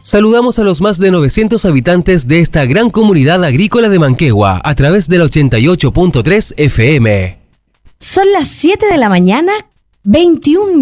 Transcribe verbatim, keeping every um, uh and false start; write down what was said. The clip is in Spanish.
Saludamos a los más de novecientos habitantes de esta gran comunidad agrícola de Manquehua a través del ochenta y ocho punto tres F M. Son las siete de la mañana, veintiún